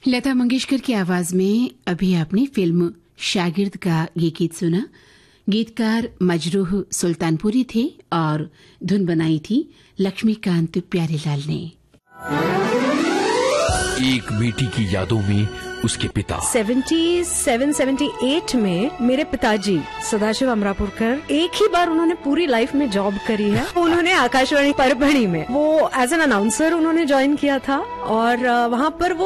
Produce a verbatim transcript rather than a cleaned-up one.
लता मंगेशकर की आवाज में अभी आपने फिल्म शागिर्द का ये गीत सुना। गीतकार मजरूह सुल्तानपुरी थे और धुन बनाई थी लक्ष्मीकांत प्यारेलाल ने। एक बेटी की यादों में उसके पिता सतहत्तर अठहत्तर में मेरे पिताजी सदाशिव अमरापुरकर एक ही बार उन्होंने पूरी लाइफ में जॉब करी है। उन्होंने आकाशवाणी परभणी में वो एज एन अनाउंसर उन्होंने ज्वाइन किया था और वहाँ पर वो